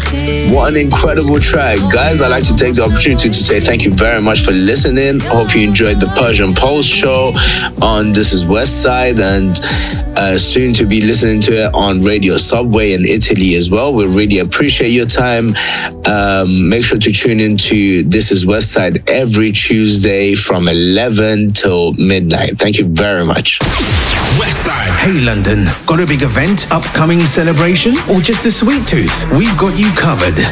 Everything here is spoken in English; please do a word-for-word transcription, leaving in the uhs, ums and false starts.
What an incredible track. Guys, I'd like to take the opportunity to say thank you very much for listening. Hope you enjoyed the Persian Pulse show on This Is Westside, and uh, soon to be listening to it on Radio Subway in Italy as well. We really appreciate your time. Um, make sure to tune into This Is Westside every Tuesday from eleven till midnight. Thank you very much. Westside. Hey London, got a big event, upcoming celebration, or just a sweet tooth? We've got you covered.